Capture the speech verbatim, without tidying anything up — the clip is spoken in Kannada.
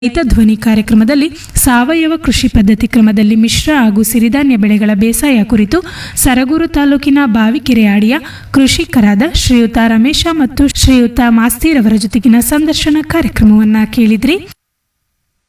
ರೈತ ಧ್ವನಿ ಕಾರ್ಯಕ್ರಮದಲ್ಲಿ ಸಾವಯವ ಕೃಷಿ ಪದ್ಧತಿ ಕ್ರಮದಲ್ಲಿ ಮಿಶ್ರ ಹಾಗೂ ಸಿರಿಧಾನ್ಯ ಬೆಳೆಗಳ ಬೇಸಾಯ ಕುರಿತು ಸರಗೂರು ತಾಲೂಕಿನ ಬಾವಿಕೆರೆ ಆಡಿಯ ಕೃಷಿಕರಾದ ಶ್ರೀಯುತ ರಮೇಶ ಮತ್ತು ಶ್ರೀಯುತ ಮಾಸ್ತಿರವರ ಜೊತೆಗಿನ ಸಂದರ್ಶನ ಕಾರ್ಯಕ್ರಮವನ್ನ ಕೇಳಿದ್ರಿ.